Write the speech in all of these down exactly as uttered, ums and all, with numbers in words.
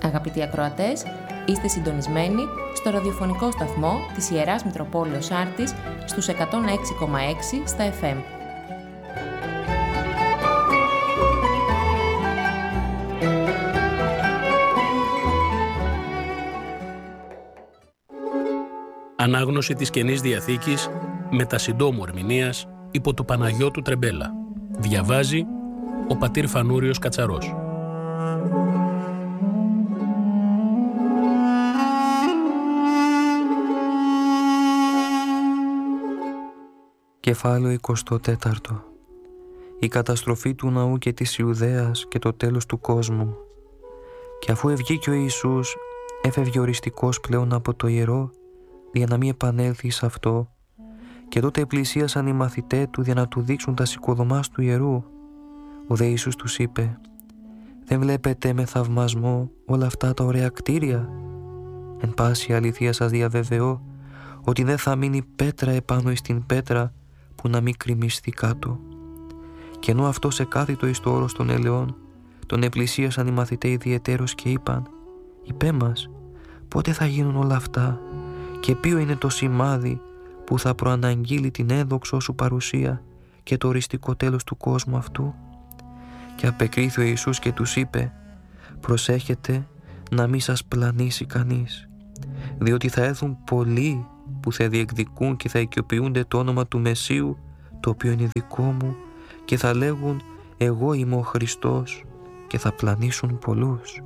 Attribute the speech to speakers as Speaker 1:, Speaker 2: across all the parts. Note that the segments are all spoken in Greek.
Speaker 1: Αγαπητοί ακροατές, είστε συντονισμένοι στο ραδιοφωνικό σταθμό της Ιεράς Μητροπόλεως Άρτης στους εκατόν έξι κόμμα έξι στα εφ εμ.
Speaker 2: Ανάγνωση της Καινής Διαθήκης με τα συντόμου ερμηνείας υπό του Παναγιώτου Τρεμπέλα. Διαβάζει ο πατήρ Φανούριος Κατσαρός.
Speaker 3: Κεφάλαιο εικοστό τέταρτο. Η καταστροφή του ναού και της Ιουδαίας και το τέλος του κόσμου. Και αφού ευγήκε ο Ιησούς, έφευγε οριστικός πλέον από το ιερό, για να μην επανέλθει σε αυτό, και τότε πλησίασαν οι μαθητέ του για να του δείξουν τα σικοδομάς του ιερού. Ο δε Ιησούς τους είπε: «Δεν βλέπετε με θαυμασμό όλα αυτά τα ωραία κτίρια? Εν πάση αλήθεια σας διαβεβαιώ ότι δεν θα μείνει πέτρα επάνω στην πέτρα που να μην κρυμιστεί κάτω». Και ενώ αυτός εκάθιτο εις το όρος των ελαιών, τον επλησίασαν οι μαθητέ ιδιαιτέρως και είπαν: «Υπέ μας, πότε θα γίνουν όλα αυτά και ποιο είναι το σημάδι που θα προαναγγείλει την ένδοξό σου παρουσία και το οριστικό τέλος του κόσμου αυτού?» Και απεκρίθη ο Ιησούς και τους είπε: «Προσέχετε να μην σας πλανήσει κανείς, διότι θα έρθουν πολλοί που θα διεκδικούν και θα οικειοποιούνται το όνομα του Μεσσίου, το οποίο είναι δικό μου, και θα λέγουν εγώ είμαι ο Χριστός, και θα πλανήσουν πολλούς.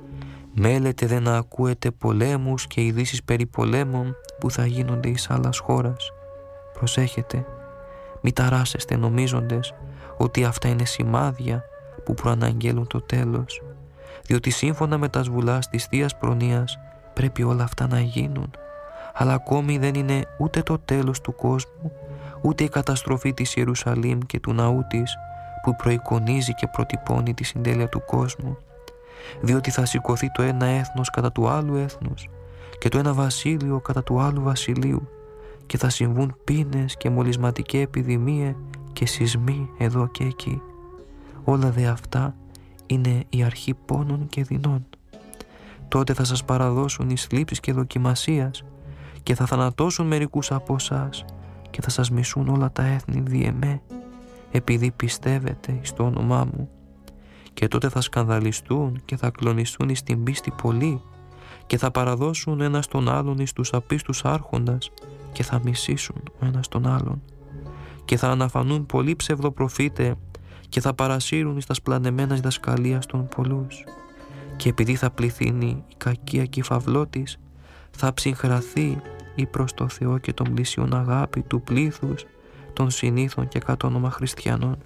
Speaker 3: Μέλετε δε να ακούετε πολέμους και ειδήσεις περί πολέμων που θα γίνονται εις άλλας χώρας. Προσέχετε, μη ταράσεστε νομίζοντες ότι αυτά είναι σημάδια που προαναγγέλουν το τέλος, διότι σύμφωνα με τα σβουλάς της Θείας Προνοίας πρέπει όλα αυτά να γίνουν, αλλά ακόμη δεν είναι ούτε το τέλος του κόσμου, ούτε η καταστροφή της Ιερουσαλήμ και του ναού της, που προεικονίζει και προτυπώνει τη συντέλεια του κόσμου, διότι θα σηκωθεί το ένα έθνος κατά του άλλου έθνους και το ένα βασίλειο κατά του άλλου βασιλείου, και θα συμβούν πείνες και μολυσματική επιδημία και σεισμοί εδώ και εκεί. Όλα δε αυτά είναι η αρχή πόνων και δεινών. Τότε θα σας παραδώσουν εις θλίψεις και δοκιμασίας και θα θανατώσουν μερικούς από εσάς και θα σας μισούν όλα τα έθνη δι' εμέ, επειδή πιστεύετε εις το όνομά μου. Και τότε θα σκανδαλιστούν και θα κλονιστούν εις την πίστη πολλοί και θα παραδώσουν ένας τον άλλον εις τους απίστους άρχοντας και θα μισήσουν ο ένας τον άλλον. Και θα αναφανούν πολλοί ψευδοπροφήτε και θα παρασύρουν εις τα σπλανεμένας διδασκαλίας των πολλούς. Και επειδή θα πληθύνει η κακία και η φαυλότης, θα ψυγχραθεί η προς το Θεό και τον πλησιόν αγάπη του πλήθους των συνήθων και κατ' όνομα χριστιανών.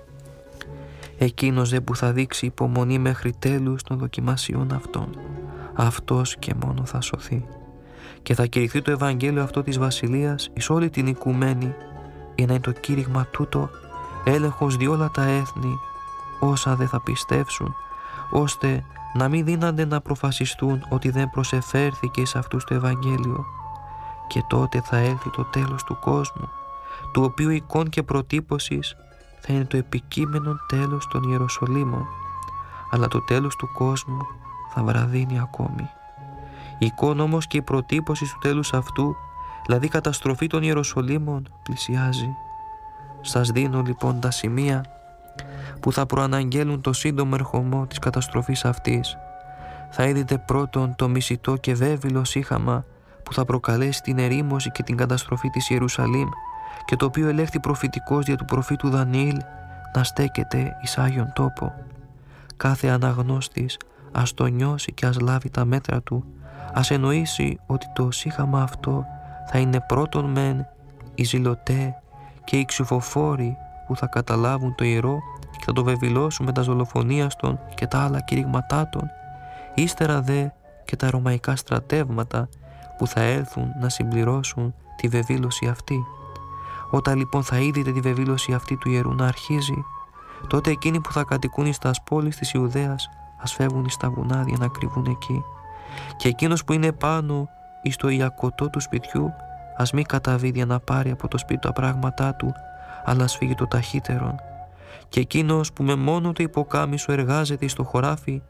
Speaker 3: Εκείνος δε που θα δείξει υπομονή μέχρι τέλους των δοκιμασιών αυτών, αυτός και μόνο θα σωθεί. Και θα κηρυχθεί το Ευαγγέλιο αυτό της Βασιλείας εις όλη την οικουμένη, για να είναι το κήρυγμα τούτο έλεγχος δι' όλα τα έθνη, όσα δεν θα πιστεύσουν, ώστε να μην δύνανται να προφασιστούν ότι δεν προσεφέρθηκε σε αυτούς το Ευαγγέλιο. Και τότε θα έλθει το τέλος του κόσμου, του οποίου εικόν και προτύπωσης θα είναι το επικείμενο τέλος των Ιεροσολύμων, αλλά το τέλος του κόσμου θα βραδύνει ακόμη. Η εικόν όμως και η προτύπωση του τέλους αυτού, δηλαδή καταστροφή των Ιεροσολύμων, πλησιάζει. Σας δίνω λοιπόν τα σημεία που θα προαναγγέλουν το σύντομο ερχομό της καταστροφής αυτής. Θα είδετε πρώτον το μισητό και βέβυλο σύχαμα που θα προκαλέσει την ερήμωση και την καταστροφή της Ιερουσαλήμ, και το οποίο ελέγχθη προφητικός δια του προφήτου Δανιήλ να στέκεται εις Άγιον τόπο. Κάθε αναγνώστης ας το νιώσει και ας λάβει τα μέτρα του, ας εννοήσει ότι το σύχαμα αυτό θα είναι πρώτον μεν οι ζηλωτέ και οι ξυφοφόροι που θα καταλάβουν το ιερό και θα το βεβηλώσουν με τα δολοφονίας των και τα άλλα κηρυγματά των, ύστερα δε και τα ρωμαϊκά στρατεύματα που θα έλθουν να συμπληρώσουν τη βεβήλωση αυτή. Όταν λοιπόν θα είδετε τη βεβήλωση αυτή του ιερού να αρχίζει, τότε εκείνοι που θα κατοικούν εις τας πόλεις της Ιουδαίας ας φεύγουν εις τα βουνάδια να κρυβούν εκεί, και εκείνος που είναι πάνω εις το ιακωτό του σπιτιού ας μη καταβεί για να πάρει από το σπίτι τα πράγματά του, αλλά ας φύγει το ταχύτερον. Και εκείνος που με μόνο το υποκάμισο εργάζεται εις το χωράφι,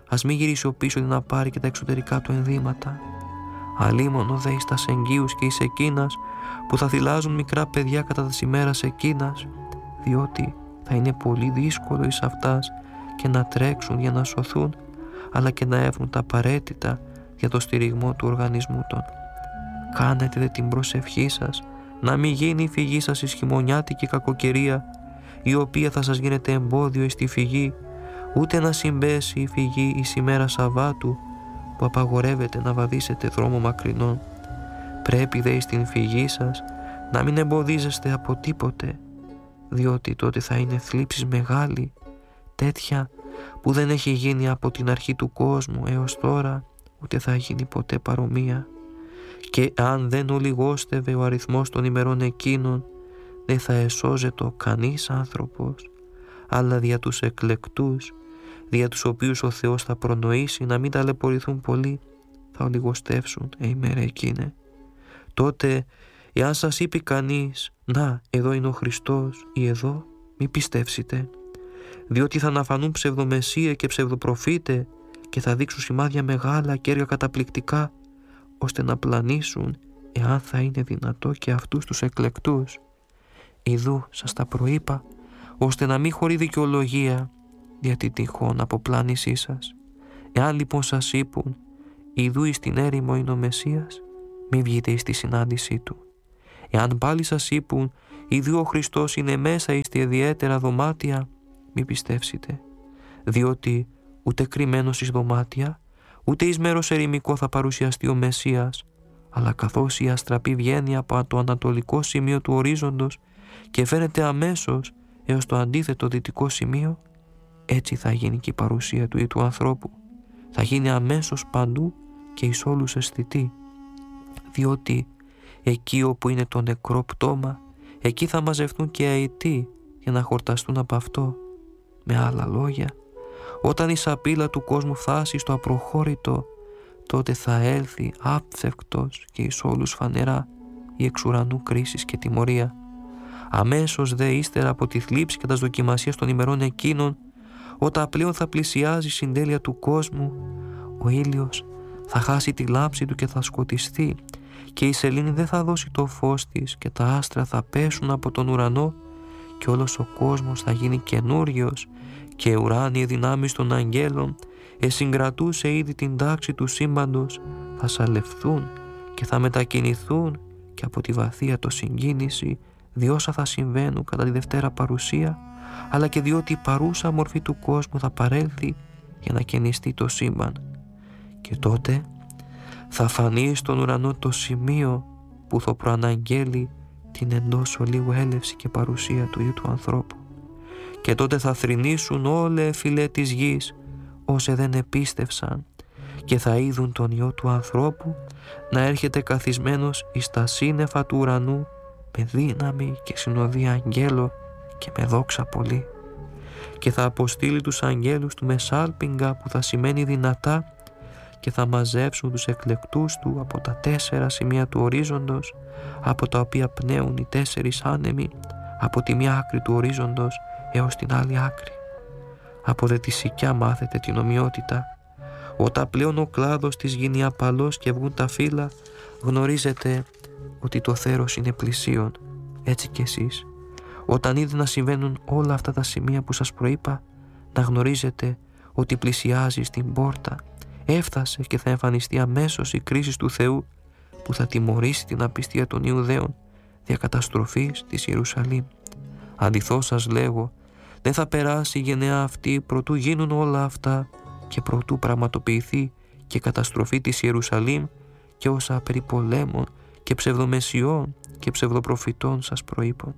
Speaker 3: ας μη γυρίσει ο πίσω να πάρει και τα εξωτερικά του ενδύματα. Αλίμονο δε εις τας εγγύους και εις εκείνας που θα θυλάζουν μικρά παιδιά κατά τις ημέρας εκείνας, διότι θα είναι πολύ δύσκολο εις αυτάς και να τρέξουν για να σωθούν, αλλά και να έχουν τα απαραίτητα για το στηριγμό του οργανισμού των. Κάνετε δε την προσευχή σας να μην γίνει η φυγή σας εις χειμωνιάτικη κακοκαιρία, η οποία θα σας γίνεται εμπόδιο εις τη φυγή, ούτε να συμπέσει η φυγή εις ημέρα Σαββάτου, που απαγορεύεται να βαδίσετε δρόμο μακρινών. Πρέπει δε εις την φυγή σας να μην εμποδίζεστε από τίποτε, διότι τότε θα είναι θλίψης μεγάλη, τέτοια που δεν έχει γίνει από την αρχή του κόσμου έως τώρα, ούτε θα γίνει ποτέ παρομοία. Και αν δεν ολιγόστευε ο αριθμός των ημερών εκείνων, δεν θα εσώζετο κανείς άνθρωπος, αλλά δια τους εκλεκτούς, δια τους οποίους ο Θεός θα προνοήσει να μην ταλαιπωρηθούν πολύ, θα ολιγοστεύσουν η ημέρα εκείνη. Τότε, εάν σας είπε κανείς, να, εδώ είναι ο Χριστός ή εδώ, μη πιστεύσετε, διότι θα αναφανούν ψευδομεσσία και ψευδοπροφήτε και θα δείξουν σημάδια μεγάλα και έργα καταπληκτικά, ώστε να πλανήσουν, εάν θα είναι δυνατό, και αυτούς τους εκλεκτούς. Ιδού σας τα προείπα, ώστε να μην χωρεί δικαιολογία δια την τυχόν αποπλάνησή σας. Εάν λοιπόν σας είπουν, ιδού εις την έρημο είναι ο Μεσσίας, μη βγείτε εις τη συνάντησή του. Εάν πάλι σας είπουν, ιδού ο Χριστός είναι μέσα εις τη ιδιαίτερα δωμάτια, μη πιστεύσετε, διότι ούτε κρυμμένος εις δωμάτια, ούτε εις μέρος ερημικό θα παρουσιαστεί ο Μεσσίας, αλλά καθώς η αστραπή βγαίνει από το ανατολικό σημείο του ορίζοντος και φαίνεται αμέσως έως το αντίθετο δυτικό σημείο, έτσι θα γίνει και η παρουσία του ή του ανθρώπου. Θα γίνει αμέσως παντού και εις όλους αισθητή, διότι εκεί όπου είναι το νεκρό πτώμα, εκεί θα μαζευτούν και αητοί για να χορταστούν από αυτό. Με άλλα λόγια, όταν η σαπίλα του κόσμου φτάσει στο απροχώρητο, τότε θα έλθει άψευκτος και εις όλους φανερά η εξ ουρανού κρίσης και τιμωρία. Αμέσως δε ύστερα από τη θλίψη και τα δοκιμασίες των ημερών εκείνων, όταν πλέον θα πλησιάζει η συντέλεια του κόσμου, ο ήλιος θα χάσει τη λάμψη του και θα σκοτιστεί, και η σελήνη δεν θα δώσει το φως της και τα άστρα θα πέσουν από τον ουρανό, και όλος ο κόσμος θα γίνει καινούριος, και οι ουράνιοι δυνάμεις των αγγέλων εσυγκρατούσε ήδη την τάξη του σύμπαντος, θα σαλευθούν και θα μετακινηθούν, και από τη βαθία το συγκίνηση διόσα θα συμβαίνουν κατά τη Δευτέρα παρουσία, αλλά και διότι η παρούσα μορφή του κόσμου θα παρέλθει για να καινιστεί το σύμπαν. Και τότε θα φανεί στον ουρανό το σημείο που θα προαναγγέλει την εντός ολίγου έλευση και παρουσία του Υιού του ανθρώπου. Και τότε θα θρηνήσουν όλε φυλέ της γης όσοι δεν επίστευσαν, και θα είδουν τον Υιό του ανθρώπου να έρχεται καθισμένος εις τα σύννεφα του ουρανού με δύναμη και συνοδεία αγγέλων και με δόξα πολύ. Και θα αποστείλει τους αγγέλους του με σάλπιγγα που θα σημαίνει δυνατά, και θα μαζέψουν τους εκλεκτούς του από τα τέσσερα σημεία του ορίζοντος, από τα οποία πνέουν οι τέσσερις άνεμοι, από τη μία άκρη του ορίζοντος έως την άλλη άκρη. Από δε τη σικιά μάθετε την ομοιότητα. Όταν πλέον ο κλάδος της γίνει απαλός και βγουν τα φύλλα, γνωρίζετε ότι το θέρος είναι πλησίον. Έτσι κι εσείς, όταν είδε να συμβαίνουν όλα αυτά τα σημεία που σας προείπα, να γνωρίζετε ότι πλησιάζει στην πόρτα, έφτασε και θα εμφανιστεί αμέσως η κρίση του Θεού, που θα τιμωρήσει την απιστία των Ιουδαίων δια καταστροφής της Ιερουσαλήμ. Αντιθώς σας λέγω, δεν θα περάσει η γενεά αυτή προτού γίνουν όλα αυτά και προτού πραγματοποιηθεί και η καταστροφή της Ιερουσαλήμ και όσα περί πολέμων και ψευδομεσιών και ψευδοπροφητών σας προείπων.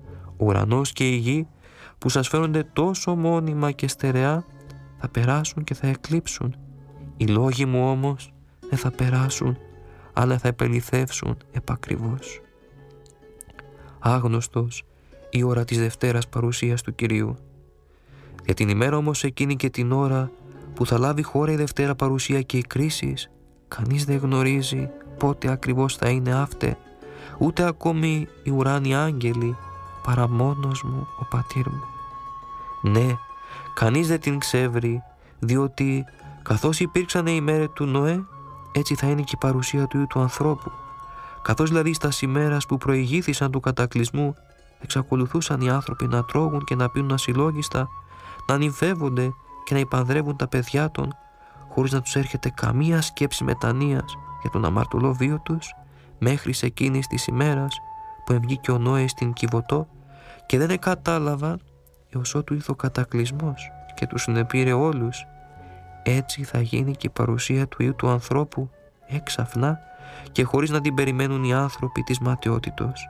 Speaker 3: Ο ουρανός και η γη που σας φαίνονται τόσο μόνιμα και στερεά θα περάσουν και θα εκλείψουν. Οι λόγοι μου όμως δεν θα περάσουν, αλλά θα επεληθεύσουν επακριβώς. Άγνωστος η ώρα της Δευτέρας παρουσίας του Κυρίου. Για την ημέρα όμως εκείνη και την ώρα που θα λάβει χώρα η Δευτέρα παρουσία και οι κρίσεις, κανείς δεν γνωρίζει πότε ακριβώς θα είναι αύτε, ούτε ακόμη οι ουράνιοι άγγελοι, παρά μόνος μου ο πατήρ μου. Ναι, κανείς δεν την ξεύρει, διότι Καθώς υπήρξαν οι μέρες του Νοέ, έτσι θα είναι και η παρουσία του Υιού του ανθρώπου. Καθώς δηλαδή στα ημέρας που προηγήθησαν του κατακλυσμού, εξακολουθούσαν οι άνθρωποι να τρώγουν και να πίνουν ασυλλόγιστα, να νυμφεύονται και να υπανδρεύουν τα παιδιά των, χωρίς να τους έρχεται καμία σκέψη μετανοίας για τον αμαρτωλό βίο τους, μέχρι σε εκείνης της ημέρας που ευγήκε ο Νόε στην Κιβωτό και δεν εκατάλαβαν έως ότου ήρθε ο κατακλυσμός και τους συνεπήρε όλους. Έτσι θα γίνει και η παρουσία του Υιού του ανθρώπου έξαφνα και χωρίς να την περιμένουν οι άνθρωποι της ματαιότητος.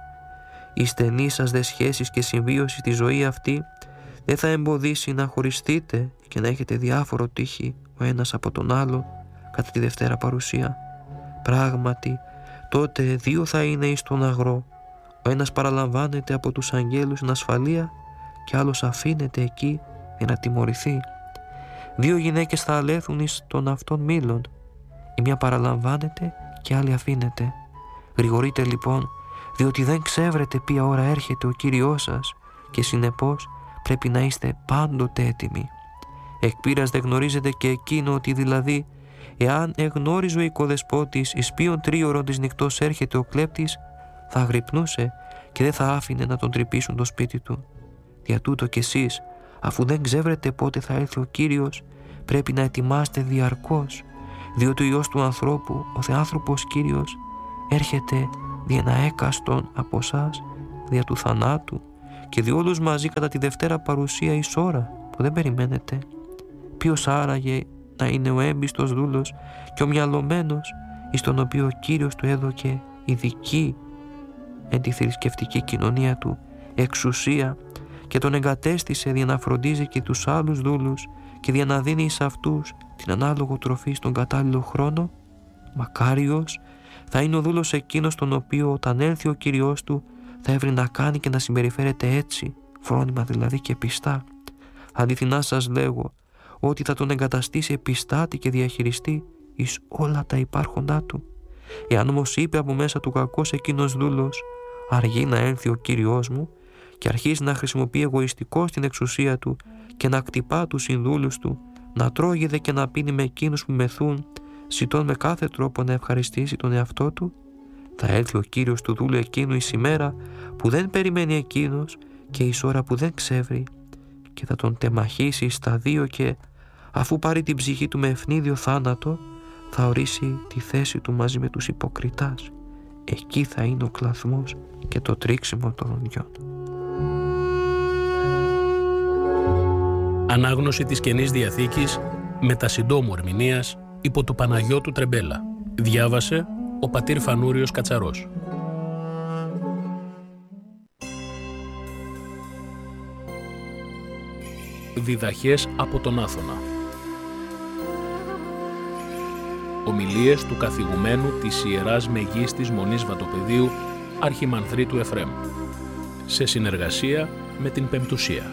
Speaker 3: Η στενή σας δε σχέσεις και συμβίωση στη ζωή αυτή δεν θα εμποδίσει να χωριστείτε και να έχετε διάφορο τύχη ο ένας από τον άλλο κατά τη Δευτέρα Παρουσία. Πράγματι, τότε δύο θα είναι εις τον αγρό. Ο ένας παραλαμβάνεται από τους αγγέλους στην ασφαλεία και άλλος αφήνεται εκεί για να τιμωρηθεί. Δύο γυναίκες θα αλέθουν εις των αυτών μήλων. Η μία παραλαμβάνεται και άλλη αφήνεται. Γρηγορείτε λοιπόν, διότι δεν ξέρετε ποια ώρα έρχεται ο Κύριός σας και συνεπώς πρέπει να είστε πάντοτε έτοιμοι. Εκ πείρας δεν γνωρίζετε και εκείνο ότι δηλαδή εάν εγνώριζε ο οικοδεσπότης εις ποιον τρίωρον της νυχτός έρχεται ο κλέπτης, θα αγρυπνούσε και δεν θα άφηνε να τον τρυπήσουν το σπίτι του. Δια τούτο κι εσείς, αφού δεν ξέρετε πότε θα έλθει ο Κύριος, πρέπει να ετοιμάστε διαρκώς, διότι ο Υιός του ανθρώπου, ο Θεάνθρωπος Κύριος, έρχεται δι' ένα έκαστον από εσάς δια του θανάτου και δι' όλους μαζί κατά τη Δευτέρα Παρουσία εις ώρα που δεν περιμένετε. Ποιος άραγε να είναι ο έμπιστος δούλος και ο μυαλωμένος εις τον οποίο ο Κύριος του έδωκε ειδική εν τη θρησκευτική κοινωνία του εξουσία και τον εγκατέστησε για να φροντίζει και τους άλλους δούλους και για να δίνει σε αυτούς την ανάλογο τροφή στον κατάλληλο χρόνο? Μακάριος θα είναι ο δούλος εκείνος τον οποίο όταν έλθει ο Κύριος του θα έβρει να κάνει και να συμπεριφέρεται έτσι, φρόνημα δηλαδή και πιστά. Αληθινά σας λέγω ότι θα τον εγκαταστήσει επιστάτη και διαχειριστή εις όλα τα υπάρχοντά του. Εάν όμως είπε από μέσα του κακός εκείνος δούλος, αργεί να έλθει ο Κύριος μου, και αρχίζει να χρησιμοποιεί εγωιστικό την εξουσία του και να κτυπά τους συνδούλους του, να τρώγεται και να πίνει με εκείνους που μεθούν, ζητών με κάθε τρόπο να ευχαριστήσει τον εαυτό του, θα έλθει ο Κύριος του δούλου εκείνου εις ημέρα που δεν περιμένει εκείνος και εις ώρα που δεν ξέρει, και θα τον τεμαχίσει στα δύο και, αφού πάρει την ψυχή του με ευνίδιο θάνατο, θα ορίσει τη θέση του μαζί με τους υποκριτάς. Εκεί θα είναι ο κλαθμός και το τρίξιμο των οντιών.
Speaker 2: Ανάγνωση της Καινής Διαθήκης με τα συντόμου ερμηνείας υπό του Παναγιώτου Τρεμπέλα. Διάβασε ο πατήρ Φανούριος Κατσαρός. Διδαχές από τον Άθωνα. Ομιλίες του καθηγουμένου της Ιεράς Μεγίστης Μονής Βατοπεδίου Αρχιμανθρίτου Εφραίμ, σε συνεργασία με την Πεμπτουσία.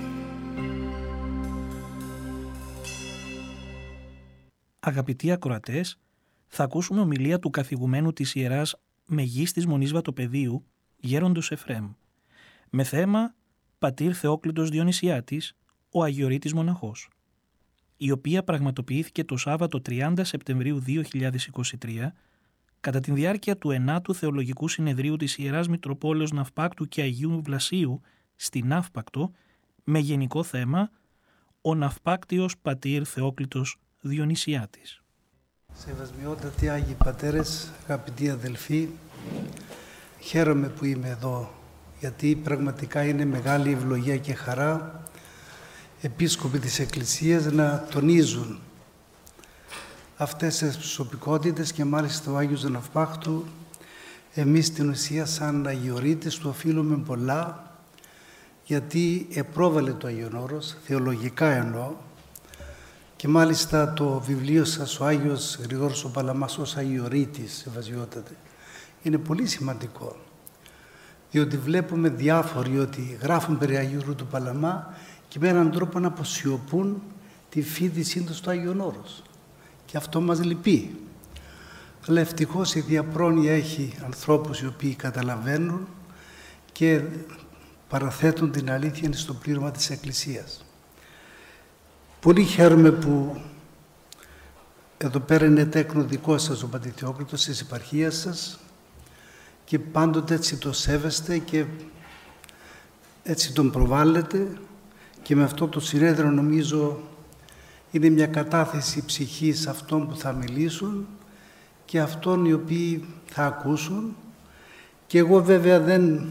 Speaker 4: Αγαπητοί ακροατές, θα ακούσουμε ομιλία του καθηγουμένου της Ιεράς Μεγίστης Μονής Βατοπεδίου, Γέροντος Εφραίμ, με θέμα «Πατήρ Θεόκλητος Διονυσιάτης, ο Αγιορείτης Μοναχός», η οποία πραγματοποιήθηκε το Σάββατο τριάντα Σεπτεμβρίου δύο χιλιάδες είκοσι τρία κατά τη διάρκεια του ενάτου Θεολογικού Συνεδρίου της Ιεράς Μητροπόλεως Ναυπάκτου και Αγίου Βλασίου στη Ναύπακτο, με γενικό θέμα «Ο Ναυπάκτιος Πατήρ Θεόκλητος Διονυσιάτης».
Speaker 5: Σεβασμιότατοι Άγιοι Πατέρες, αγαπητοί αδελφοί, χαίρομαι που είμαι εδώ, γιατί πραγματικά είναι μεγάλη ευλογία και χαρά επίσκοποι της Εκκλησίας να τονίζουν αυτές τις προσωπικότητες, και μάλιστα ο Άγιος Ναυπάκτου, εμείς στην ουσία σαν Αγιορείτες του οφείλουμε πολλά, γιατί επρόβαλε το Άγιον Όρος, θεολογικά εννοώ, και μάλιστα το βιβλίο σας, ο Άγιος Γρηγόρης ο Παλαμάς ως Αγιορείτης, σεβασμιότατε, είναι πολύ σημαντικό, διότι βλέπουμε διάφοροι ότι γράφουν περί Αγίου του Παλαμά και με έναν τρόπο να αποσιωπούν τη φοιτησή του στο Άγιον Όρος. Και αυτό μας λυπεί. Αλλά ευτυχώς η Διαπρόνοια έχει ανθρώπους οι οποίοι καταλαβαίνουν και παραθέτουν την αλήθεια στο πλήρωμα της Εκκλησίας. Πολύ χαίρομαι που εδώ πέρα είναι τέκνο δικό σας ο πατήρ Θεόκλητος της επαρχίας σας και πάντοτε έτσι το σέβεστε και έτσι τον προβάλλετε και με αυτό το συνέδριο νομίζω είναι μια κατάθεση ψυχής αυτών που θα μιλήσουν και αυτών οι οποίοι θα ακούσουν. Και εγώ βέβαια δεν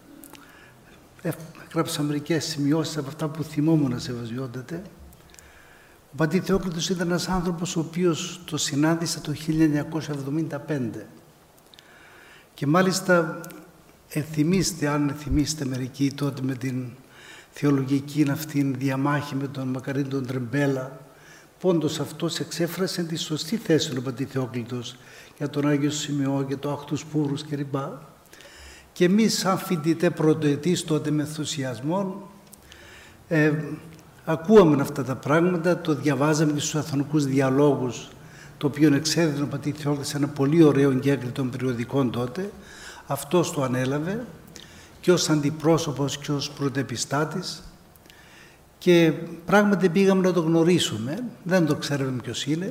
Speaker 5: έγραψα μερικές σημειώσεις από αυτά που θυμόμουν σε βασιότατε. Ο πατήρ Θεόκλητος ήταν ένας άνθρωπος ο οποίος το συνάντησα το χίλια εννιακόσια εβδομήντα πέντε και μάλιστα ενθυμίστε, αν θυμίστε μερικοί τότε με την θεολογική αυτήν διαμάχη με τον Μακαρίτο τον Τρεμπέλα, πόντος αυτός εξέφρασε τη σωστή θέση του πατήρ Θεόκλητος για τον Άγιο Σημειό και το Αχτούς Πούρους κλπ. Και εμείς σαν φοιτητέ πρωτοετής τότε με ενθουσιασμό ε, ακούαμε αυτά τα πράγματα, το διαβάζαμε και στους αθωνικούς διαλόγους, το οποίο εξέδινε ο πατήρ Θεόκλητος σε ένα πολύ ωραίο εγκέκλειο των περιοδικών τότε. Αυτός το ανέλαβε και ως αντιπρόσωπος και ως πρωτεπιστάτης και πράγματι πήγαμε να το γνωρίσουμε, δεν το ξέραμε ποιος είναι.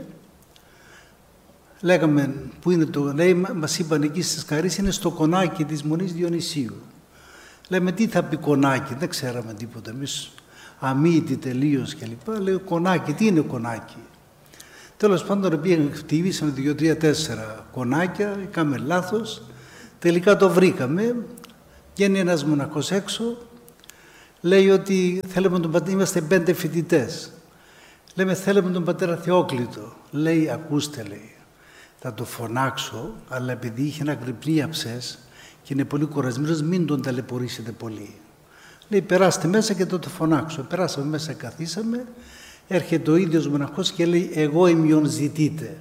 Speaker 5: Λέγαμε που είναι το, λέει, μας είπαν εκεί στις Καρύς, είναι στο κονάκι της Μονής Διονυσίου. Λέμε τι θα πει κονάκι, δεν ξέραμε τίποτα εμείς, αμύητη τελείως κλπ. Λέει κονάκι, τι είναι κονάκι. Τέλος πάντων πήγαμε, χτύπησαμε δύο, τρία, τέσσερα κονάκια, έκαμε λάθος, τελικά το βρήκαμε, βγαίνει ένας μοναχός έξω, λέει ότι θέλουμε τον πατέρα, είμαστε πέντε φοιτητές. Λέμε θέλουμε τον πατέρα Θεόκλητο. Λέει ακούστε, λέει, θα το φωνάξω, αλλά επειδή είχε ένα γρυπνί αψές και είναι πολύ κουρασμένος, μην τον ταλαιπωρήσετε πολύ. Λέει περάστε μέσα και θα το φωνάξω. Περάσαμε μέσα, καθίσαμε, έρχεται ο ίδιος μοναχός και λέει εγώ ημιον ζητείτε.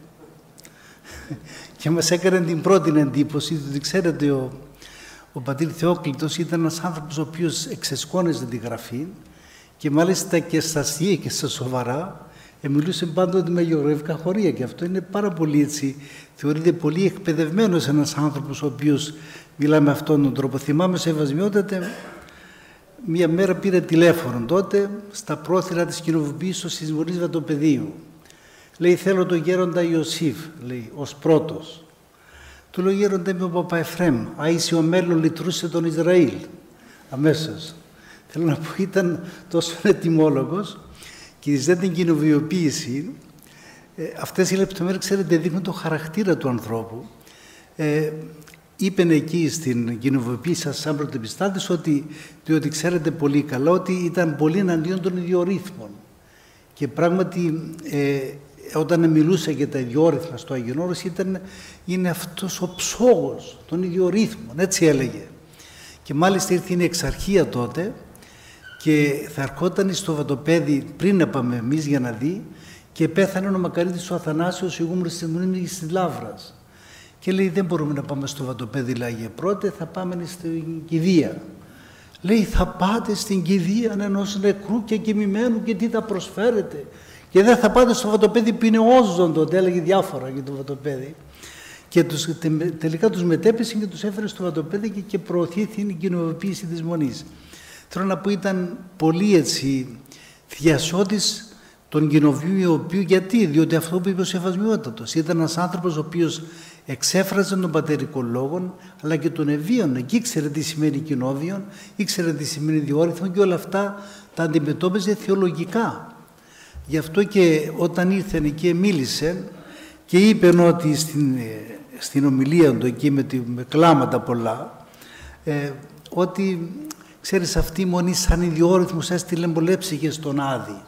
Speaker 5: Και μας έκανε την πρώτη εντύπωση, ότι ξέρετε ο, ο πατήρ Θεόκλητος ήταν ένας άνθρωπος ο οποίος εξεσκόνιζε τη γραφή και μάλιστα και στα αστεία και στα σοβαρά μιλούσε πάντοτε με γεωγραφικά χωρία και αυτό είναι πάρα πολύ έτσι, θεωρείται πολύ εκπαιδευμένος ένας άνθρωπος ο οποίος μιλά με αυτόν τον τρόπο. Θυμάμαι σε Ευασμιότατε, μία μέρα πήρε τηλέφωνο τότε στα πρόθυρα της κοινοβουλίας της Μονής Βατοπεδίου. Λέει θέλω τον γέροντα Ιωσήφ, λέει, ως πρώτος. Του λέω γέροντα είμαι ο Παπαεφρέμ, αΐσιο μέλλον λυτρούσε τον Ισραήλ. Αμέσως. Θέλω να πω ήταν τόσο ετοιμόλογος και ζητά την κοινοβιοποίηση. Ε, αυτές οι λεπτομέρειες, ξέρετε, δείχνουν το χαρακτήρα του ανθρώπου. Ε, Είπεν εκεί στην κοινοβιοποίηση σας σαν πρωτεπιστάτης ότι, διότι ξέρετε πολύ καλά ότι ήταν πολύ εναντίον των ιδιορύθμων. Και πράγματι ε, όταν μιλούσε για τα ιδιόρυθμα στο Άγιον Όρος ήταν, είναι αυτός ο ψόγος των ιδιορύθμων, έτσι έλεγε. Και μάλιστα ήρθε η εξαρχία τότε και θα ερχόταν στο Βατοπέδι πριν να πάμε εμείς για να δει και πέθανε ο Μακαρίτης ο Αθανάσιος, ηγούμενος της Μονής της Λαύρας. Και λέει δεν μπορούμε να πάμε στο Βατοπέδι Λάγε πρώτε, θα πάμε στην κηδεία. Λέει θα πάτε στην κηδεία ενός νεκρού και κοιμημένου και τι θα προσφέρετε. Και δεν θα πάτε στο Βατοπέδι που είναι όζον τότε, έλεγε διάφορα για το Βατοπέδι. Και τους, τελικά τους μετέπεσε και τους έφερε στο Βατοπέδι και, και προωθήθηκε η κοινοβιοποίηση της Μονής. Θέλω να πω ήταν πολύ έτσι θειασότης τον κοινοβίου, ο οποίο, γιατί, διότι αυτό που είπε ο Σεβασμιότατος ήταν ένας άνθρωπος ο οποίος εξέφραζε τον πατερικό λόγο, αλλά και τον ευίωνε και ήξερε τι σημαίνει κοινόβιον, ήξερε τι σημαίνει διόρυθμο και όλα αυτά τα αντιμετώπιζε θεολογικά. Γι' αυτό και όταν ήρθε και μίλησε και είπε ότι στην, στην ομιλία του εκεί με, τη, με κλάματα πολλά, ε, ότι ξέρεις αυτή η μονή σαν ιδιόρυθμος έστειλε πολλές στον Άδη.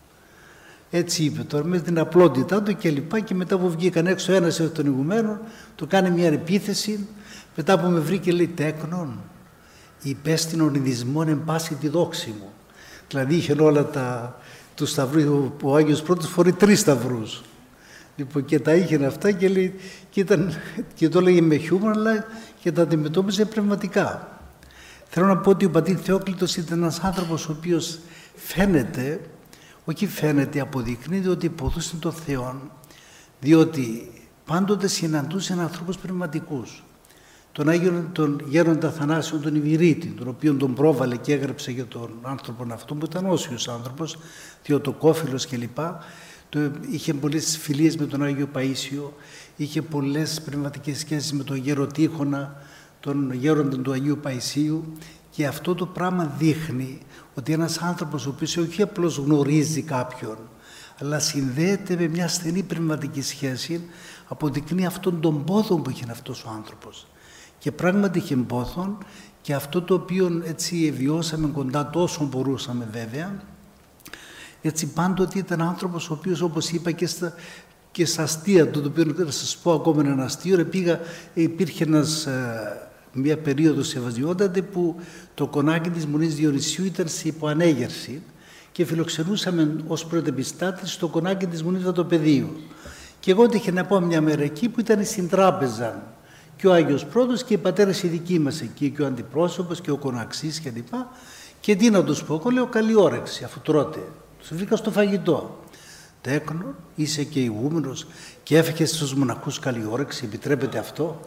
Speaker 5: Έτσι είπε τώρα με την απλότητά του και λοιπά και μετά που βγήκαν έξω ένας από τον ηγουμένο του κάνει μια επίθεση, μετά που με βρήκε λέει τέκνον υπέστηνον ειδισμόν εν πάση τη δόξη μου. Δηλαδή είχε όλα τα του σταυρού, ο Άγιος Πρώτος φορεί τρεις σταυρούς. Λοιπόν, και τα είχε αυτά και, λέει, και, ήταν, και το λέγε με χιούμορ, αλλά και τα αντιμετώπιζε πνευματικά. Θέλω να πω ότι ο πατήρ Θεόκλητος ήταν ένας άνθρωπος ο οποίος φαίνεται, όχι φαίνεται, αποδεικνύεται ότι υποδούσε τον Θεό, διότι πάντοτε συναντούσε ανθρώπους πνευματικούς. Τον Άγιο τον Γέροντα Αθανάσιο τον Ιβυρίτη, τον οποίο τον πρόβαλε και έγραψε για τον άνθρωπο αυτό που ήταν όσιος άνθρωπος, θεοτοκόφιλος κλπ. Το, είχε πολλές φιλίες με τον Άγιο Παΐσιο, είχε πολλές πνευματικές σχέσεις με τον Γεροτήχωνα, τον γέροντα του Αγίου Παϊσίου, και αυτό το πράγμα δείχνει ότι ένας άνθρωπος ο οποίος όχι απλώς γνωρίζει κάποιον, αλλά συνδέεται με μια στενή πνευματική σχέση, αποδεικνύει αυτόν τον πόθο που είχε αυτός ο άνθρωπος. Και πράγματι είχε πόθον, και αυτό το οποίο έτσι βιώσαμε κοντά τόσο μπορούσαμε βέβαια, έτσι πάντοτε ήταν άνθρωπος ο οποίος, όπως είπα και στα, και στα αστεία του, το οποίο θα σας πω ακόμα ένα αστείο, πήγα, υπήρχε ένας, μια περίοδος ευαζιότατη που το κονάκι της Μονής Διονυσίου ήταν σε υποανέγερση και φιλοξενούσαμε ως πρωτεπιστάτης στο κονάκι της Μονής Βατοπεδίου. Και εγώ είχε να πάω μια μέρα εκεί που ήταν στην τράπεζα και ο Άγιος Πρώτος και οι πατέρες οι δικοί μας εκεί, και ο αντιπρόσωπος και ο κοναξής και λοιπά. Και τι να τους πω, εγώ λέω καλή όρεξη αφού τρώτε. Τους βρήκα στο φαγητό. Τέκνο, είσαι και ηγούμενος και έφυγες στους μοναχούς καλή όρεξη, επιτρέπεται αυτό?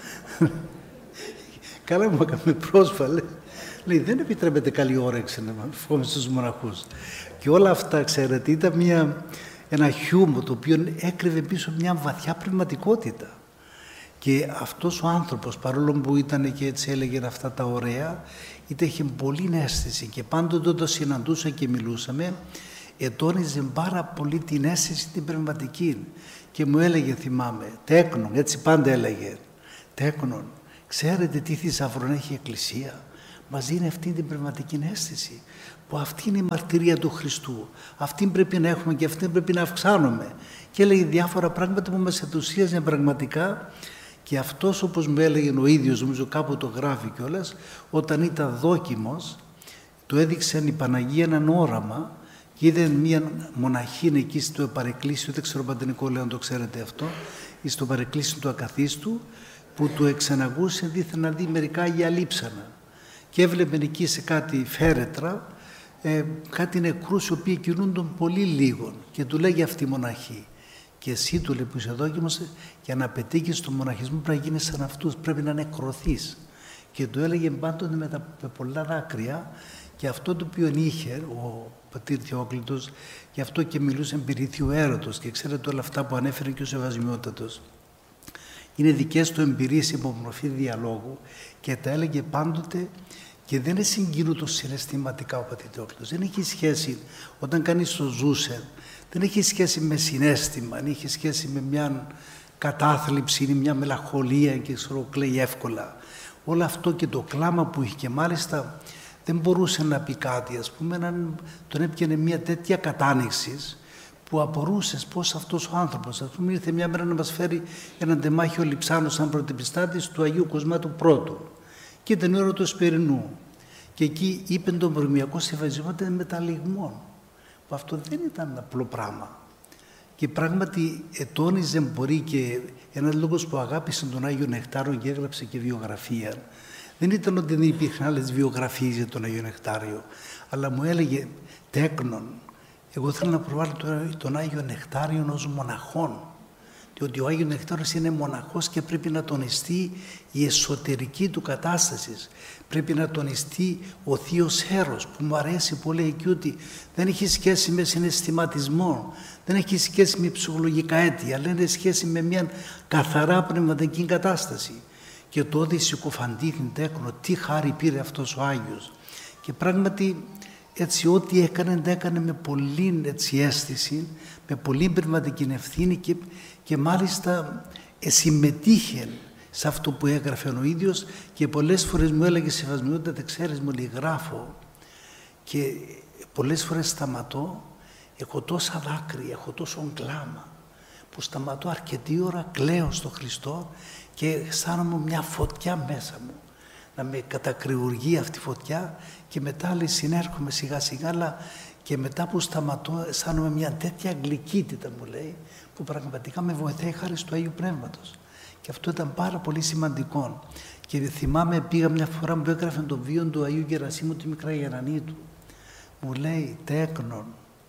Speaker 5: Καλά μου έκανε πρόσφαλε. Λέει, δεν επιτρέπεται καλή όρεξη να φύγουμε στους μοναχούς. Και όλα αυτά, ξέρετε, ήταν μια, ένα χιούμορ το οποίο έκρυβε πίσω μια βαθιά πνευματικότητα. Και αυτός ο άνθρωπος, παρόλο που ήταν και έτσι έλεγε αυτά τα ωραία, είτε είχε πολύ αίσθηση και πάντοτε το συναντούσα και μιλούσαμε, ετώνιζε πάρα πολύ την αίσθηση την πνευματική. Και μου έλεγε, θυμάμαι, Τέκνον, έτσι πάντα έλεγε, Τέκνον, ξέρετε τι θησαυρόν έχει η Εκκλησία? Μας δίνει αυτή την πνευματική αίσθηση, που αυτή είναι η μαρτυρία του Χριστού. Αυτή πρέπει να έχουμε και αυτή πρέπει να αυξάνουμε. Και έλεγε διάφορα πράγματα που μας ενθουσίαζαν πραγματικά. Και αυτός, όπως μου έλεγε ο ίδιος, νομίζω κάπου το γράφει κιόλας, όταν ήταν δόκιμος, του έδειξε η Παναγία έναν όραμα και είδε μια μοναχή εκεί στο παρεκκλήσιο, δεν ξέρω Παντενικό λέω αν το ξέρετε αυτό, στο παρεκκλήσιο του Ακαθίστου, που του εξαναγούσε δίθεν να δει μερικά Αγία Λείψανα. Και έβλεπε εκεί σε κάτι φέρετρα, ε, κάτι νεκρούς οι οποίοι κινούνταν πολύ λίγο. Και του λέγει αυτή η μοναχή, και εσύ, του λέει, που είσαι δόκιμος, για να πετύχεις τον μοναχισμό πρέπει να γίνεις σαν αυτούς, πρέπει να νεκρωθείς. Και του έλεγε πάντοτε με, τα, με πολλά δάκρυα, και αυτό το οποίο είχε ο πατήρ Θεόκλητος, γι' αυτό και μιλούσε εμπειρήθιο έρωτος, και ξέρετε όλα αυτά που ανέφερε και ο Σεβασμιότατος. Είναι δικές του εμπειρίες υπό μορφή διαλόγου, και τα έλεγε πάντοτε, και δεν συγκινούνται συναισθηματικά ο πατήρ Θεόκλητος. Δεν έχει σχέση, όταν κανείς το ζούσε, δεν έχει σχέση με συναίσθημα, δεν έχει σχέση με μια κατάθλιψη ή μια μελαγχολία και ξέρω, κλαίει εύκολα. Όλο αυτό και το κλάμα που είχε, και μάλιστα δεν μπορούσε να πει κάτι, ας πούμε, έναν, τον έπιανε μια τέτοια κατάνοιξη που απορούσες πώς αυτός ο άνθρωπος, ας πούμε, ήρθε μια μέρα να μας φέρει έναν τεμάχιο Λειψάνο σαν πρωτεπιστάτης του Αγίου Κοσμάτου Πρώτου, και ήταν η ώρα του Εσπερινού, και εκεί είπε τον προμιακό σεβασμό με τα λιγμών, που αυτό δεν ήταν απλό πράγμα. Και πράγματι ετώνιζε, μπορεί, και ένας λόγος που αγάπησε τον Άγιο Νεκτάριο και έγραψε και βιογραφία, δεν ήταν ότι δεν υπήρχαν άλλες βιογραφίες για τον Άγιο Νεκτάριο, αλλά μου έλεγε, Τέκνον, εγώ θέλω να προβάλλω τον Άγιο Νεκτάριο ως μοναχόν, διότι ο Άγιος Νεκτάριος είναι μοναχός και πρέπει να τονιστεί η εσωτερική του κατάσταση. Πρέπει να τονιστεί ο θείος έρος, που μου αρέσει πολύ εκεί, ότι δεν έχει σχέση με συναισθηματισμό, δεν έχει σχέση με ψυχολογικά αίτια, αλλά έχει σχέση με μια καθαρά πνευματική κατάσταση. Και τότε συκοφαντήθην Τέκνο, τι χάρη πήρε αυτός ο Άγιος. Και πράγματι έτσι ό,τι έκανε, το έκανε με πολύ έτσι, αίσθηση, με πολύ πνευματική ευθύνη, και, και μάλιστα συμμετείχε σε αυτό που έγραφε ο ίδιος, και πολλές φορές μου έλεγε, Σεβασμιότητα, δεν ξέρεις, μου λέει, γράφω και πολλές φορές σταματώ, έχω τόσα δάκρυα, έχω τόσο κλάμα, που σταματώ αρκετή ώρα, κλαίω στο Χριστό και αισθάνομαι μια φωτιά μέσα μου, να με κατακριουργεί αυτή η φωτιά, και μετά λέει, συνέρχομαι σιγά σιγά, αλλά και μετά που σταματώ αισθάνομαι μια τέτοια γλυκύτητα, μου λέει, που πραγματικά με βοηθάει χάρη του Αγίου Πνεύματος. Και αυτό ήταν πάρα πολύ σημαντικό. Και θυμάμαι, πήγα μια φορά που έγραφε το βίο του Αγίου Γερασίμου τη Μικρά Γερανίτου. Μου λέει, Τέκνον,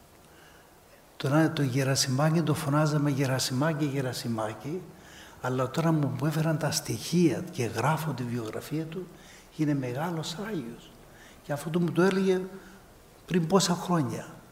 Speaker 5: τώρα το Γερασιμάκι το φωνάζαμε Γερασιμάκι, Γερασιμάκι, αλλά τώρα μου έφεραν τα στοιχεία και γράφω τη βιογραφία του, είναι μεγάλος Άγιος. Και αυτό μου το έλεγε πριν πόσα χρόνια.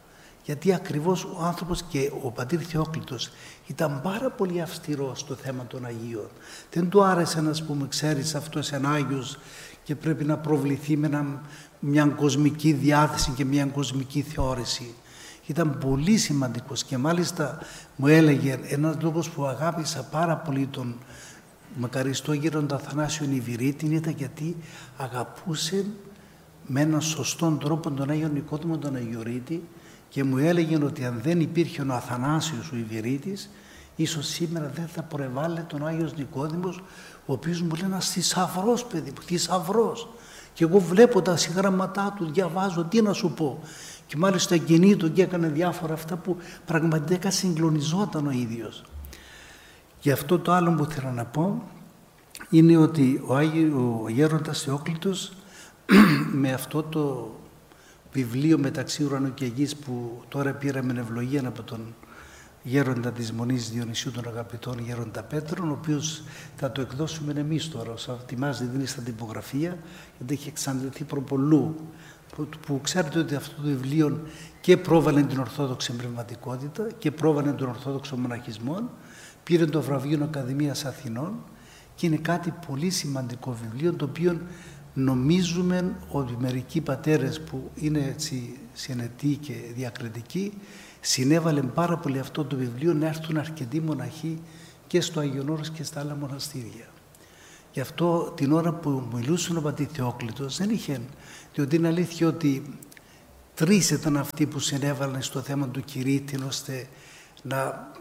Speaker 5: Γιατί ακριβώς ο άνθρωπος και ο πατήρ Θεόκλητος ήταν πάρα πολύ αυστηρός στο θέμα των Αγίων. Δεν του άρεσε να πούμε, ξέρεις, αυτός είναι Άγιος και πρέπει να προβληθεί με ένα, μια κοσμική διάθεση και μια κοσμική θεώρηση. Ήταν πολύ σημαντικός και μάλιστα μου έλεγε ένας λόγος που αγάπησα πάρα πολύ τον μακαριστό γέροντα Αθανάσιο Ιβυρίτη ήταν γιατί αγαπούσε με έναν σωστόν τρόπο τον Άγιο Νικόδημο τον Αγιορείτη και μου έλεγε ότι αν δεν υπήρχε ο Αθανάσιος ο Ιβυρίτης, ίσως σήμερα δεν θα προεβάλλε τον Άγιος Νικόδημος, ο οποίος μου λέει ένας θησαυρός, παιδί μου, θησαυρός. Και εγώ βλέπω τα συγγραμματά του, διαβάζω, τι να σου πω. Και μάλιστα κινήτο και έκανε διάφορα αυτά που πραγματικά συγκλονιζόταν ο ίδιος. Γι' αυτό το άλλο που θέλω να πω είναι ότι ο, Άγιο, ο Γέροντας Θεόκλητος με αυτό το βιβλίο μεταξύ ουρανού και γης που τώρα πήραμε ευλογία από τον γέροντα της Μονής Διονυσίου των Αγαπητών Γέροντα Πέτρων, ο οποίος θα το εκδώσουμε εμείς τώρα, όσο ετοιμάζει δίνει στα τυπογραφία, γιατί έχει εξαντληθεί προπολού, που, που ξέρετε ότι αυτό το βιβλίο και πρόβαλε την Ορθόδοξη Πνευματικότητα και πρόβαλε τον Ορθόδοξο Μοναχισμό, πήρε το βραβείο Ακαδημίας Αθηνών και είναι κάτι πολύ σημαντικό βιβλίο, το οποίο νομίζουμε ότι μερικοί πατέρες που είναι έτσι συνετοί και διακριτικοί συνέβαλαν πάρα πολύ αυτό το βιβλίο να έρθουν αρκετοί μοναχοί και στο Άγιον Όρος και στα άλλα μοναστήρια. Γι' αυτό την ώρα που μιλούσε ο πατήρ Θεόκλητος δεν είχε, διότι είναι αλήθεια ότι τρεις ήταν αυτοί που συνέβαλαν στο θέμα του κηρύττην ώστε να,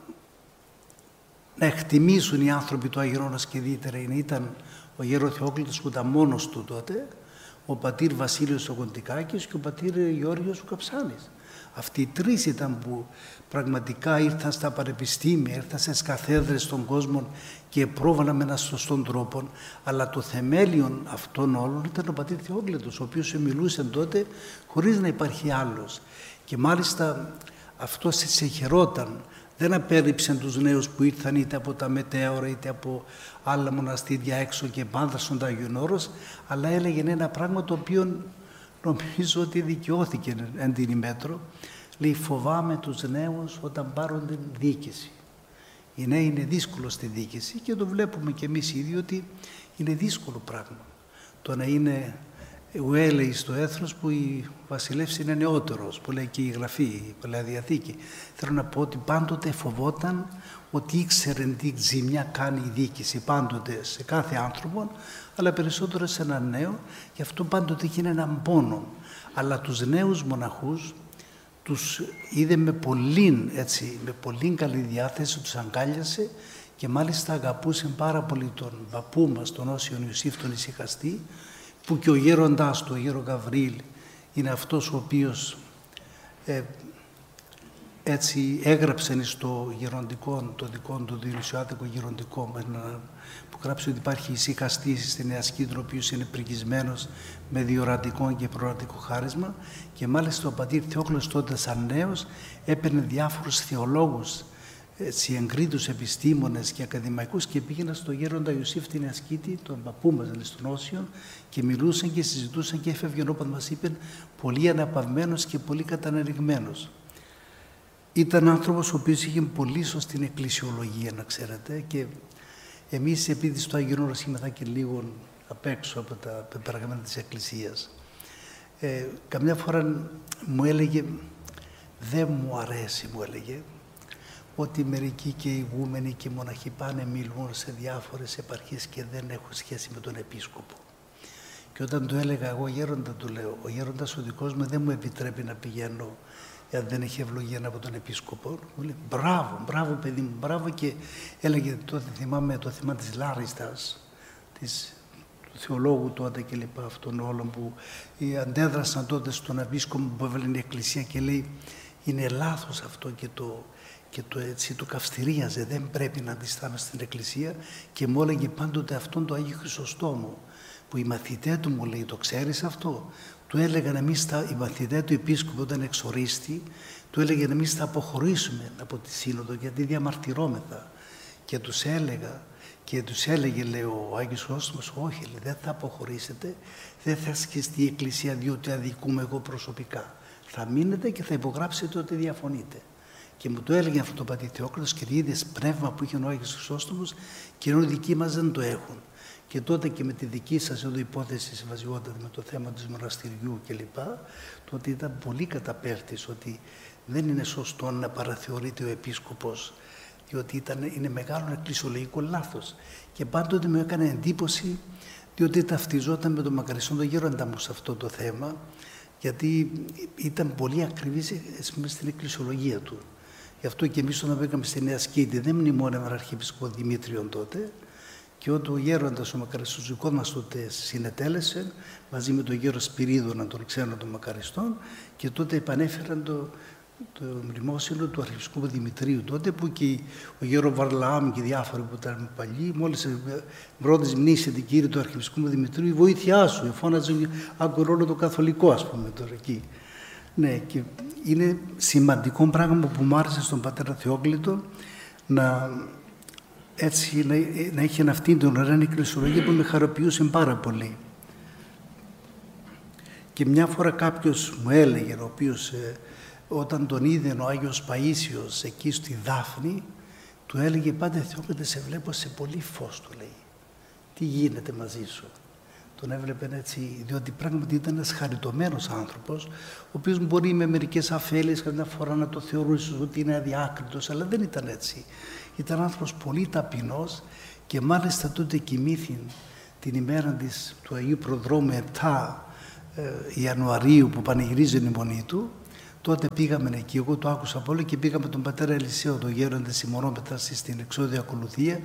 Speaker 5: να εκτιμήσουν οι άνθρωποι του Άγιον Όρος και ιδιαίτερα ήταν ο γέρο Θεόκλητος που ήταν μόνος του τότε, ο πατήρ Βασίλειος ο Κοντικάκης και ο πατήρ Γεώργιος ο Καψάνης. Αυτοί οι τρεις ήταν που πραγματικά ήρθαν στα πανεπιστήμια, ήρθαν στις καθέδρες στον κόσμο και πρόβαλαν με έναν σωστόν τρόπο, αλλά το θεμέλιο αυτών όλων ήταν ο πατήρ Θεόκλητος, ο οποίος μιλούσε τότε χωρίς να υπάρχει άλλος. Και μάλιστα αυτός συγχαιρόταν, δεν απέρριψε τους νέους που ήρθαν είτε από τα μετέωρα είτε από άλλα μοναστήρια έξω και επάνδρασαν το Άγιον Όρος, αλλά έλεγε ένα πράγμα το οποίο νομίζω ότι δικαιώθηκε εν την ημέτρο. Λέει, φοβάμαι τους νέους όταν πάρουν την διοίκηση. Οι νέοι είναι δύσκολο στη διοίκηση και το βλέπουμε και εμείς ήδη ότι είναι δύσκολο πράγμα. Το να είναι ουέλεη στο έθνος που η βασιλεύς είναι νεότερος, που λέει και η Γραφή, η Παλαιά Διαθήκη. Θέλω να πω ότι πάντοτε φοβόταν ότι ήξερε τι ζημιά κάνει η διοίκηση πάντοτε σε κάθε άνθρωπο, αλλά περισσότερο σε έναν νέο, γι' αυτό πάντοτε είχε έναν πόνο. Αλλά τους νέους μοναχούς τους είδε με πολύ, έτσι, με πολύ καλή διάθεση, τους αγκάλιασε και μάλιστα αγαπούσε πάρα πολύ τον παππού μας, τον Όσιον Ιωσήφ τον Ησυχαστή, που και ο γέροντάς του, ο γέρο Γαβρίλ, είναι αυτός ο οποίος ε, έτσι έγραψε στο γεροντικό, το δικό του Διονυσιάτικο γεροντικό, που γράψε ότι υπάρχει ησυχαστής στην Νέα Σκύτρο, ο οποίος είναι πρικισμένος με διορατικό και προορατικό χάρισμα και μάλιστα ο πατήρ Θεόκλητος τότε σαν νέος έπαιρνε διάφορους θεολόγους, έτσι, εγκρίτους επιστήμονες και ακαδημαϊκούς και πήγαινα στο γέροντα Ιωσήφ την Ασκήτη, τον παππού μας στον Όσιον, και μιλούσαν και συζητούσαν και έφευγαν όπως μας είπαν πολύ αναπαυμένος και πολύ κατανεριγμένος. Ήταν άνθρωπος ο οποίος είχε πολύ σωστή εκκλησιολογία, να ξέρετε, και εμείς επειδή στο Άγιον Όρος είμαστε και λίγο απ' έξω από τα πεπραγμένα της Εκκλησίας, ε, καμιά φορά μου έλεγε, δεν μου αρέσει, μου έλεγε, ότι μερικοί και ηγούμενοι και μοναχοί πάνε μιλούν σε διάφορες επαρχίες και δεν έχουν σχέση με τον επίσκοπο. Και όταν του έλεγα εγώ γέροντα, του λέω, ο γέροντας ο δικός μου δεν μου επιτρέπει να πηγαίνω εάν δεν έχει ευλογία από τον επίσκοπο. Μου λέει, μπράβο, μπράβο παιδί μου, μπράβο, και έλεγε, τότε θυμάμαι το θέμα της Λάριστας, της, του θεολόγου τότε και λοιπά, αυτών όλων που αντέδρασαν τότε στον επίσκοπο που έβαλε η Εκκλησία και λέει, είναι λάθος αυτό και το και το, έτσι, το καυστηρίαζε, δεν πρέπει να αντιστάμε στην Εκκλησία και μου έλεγε πάντοτε αυτόν το Άγιο Χρυσοστόμο που οι μαθητές του, μου λέει, το ξέρεις αυτό, του έλεγαν εμείς τα, οι μαθητές του επίσκοπου όταν εξορίστη, του έλεγαν εμείς θα αποχωρήσουμε από τη Σύνοδο γιατί διαμαρτυρόμεθα, και τους έλεγα και τους έλεγε, λέει ο Άγιος Χρυσόστομος, όχι, λέει, δεν θα αποχωρήσετε, δεν θα ασκηστεί η Εκκλησία διότι αδικούμε εγώ προσωπικά. θα μείνετε και θα υπογράψετε ότι διαφωνείτε. Και μου το έλεγε αυτό το πατήρ Θεόκλητος και είδες πνεύμα που είχε ο Άγιος Χρυσόστομος και ενώ οι δικοί μας δεν το έχουν. Και τότε και με τη δική σας εδώ υπόθεση συμβασιότητα με το θέμα του μοναστηριού κλπ. Τότε ήταν πολύ καταπέρτης ότι δεν είναι σωστό να παραθεωρείται ο επίσκοπος, διότι ήταν, είναι μεγάλο εκκλησιολογικό λάθος. Και πάντοτε μου έκανε εντύπωση, διότι ταυτιζόταν με τον μακαριστόν τον Γέροντα μου σε αυτό το θέμα, γιατί ήταν πολύ ακριβής στην εκκλησιολογία του. Γι' αυτό και εμείς όταν μπήκαμε στη Νέα Σκήτη δεν μνημόνευαν αρχιεπίσκοπο Δημήτριον τότε, και όταν ο Γέροντας ο μακαριστός δικός μας τότε συνετέλεσε μαζί με τον Γέρο Σπυρίδωνα, τον ξένο των μακαριστών, και τότε επανέφεραν το, το μνημόσυνο του αρχιεπισκόπου Δημητρίου τότε, που και ο Γέρο Βαρλαάμ και διάφοροι που ήταν παλιοί, μόλις πρώτης μνήσεται κύριε του αρχιεπισκόπου Δημητρίου, η βοήθειά σου, φώναζε άκου όλο το καθολικό, ας πούμε τώρα εκεί. Ναι, και είναι σημαντικό πράγμα που μου άρεσε στον πατέρα Θεόκλητο να, έτσι, να, να είχε αυτή την ωραία εκκλησιολογία που με χαροποιούσε πάρα πολύ. Και μια φορά κάποιος μου έλεγε, ο οποίος ε, όταν τον είδε ο Άγιος Παΐσιος εκεί στη Δάφνη, του έλεγε «Πάτε Θεόκλητε, σε βλέπω σε πολύ φως», του λέει. «Τι γίνεται μαζί σου?» Τον έβλεπε έτσι, διότι πράγματι ήταν ένας χαριτωμένος άνθρωπος, ο οποίος μπορεί με μερικές αφέλειες καμιά φορά να το θεωρούσε ότι είναι αδιάκριτος, αλλά δεν ήταν έτσι. Ήταν άνθρωπος πολύ ταπεινός και μάλιστα τότε κοιμήθη την ημέρα της, του Αγίου Προδρόμου επτά ε, Ιανουαρίου που πανηγυρίζει η μονή του. Τότε πήγαμε εκεί, εγώ το άκουσα από όλο και πήγαμε τον πατέρα Ελισαίο, τον Γέροντα Σιμωνόπετρα στην εξώδια ακολουθία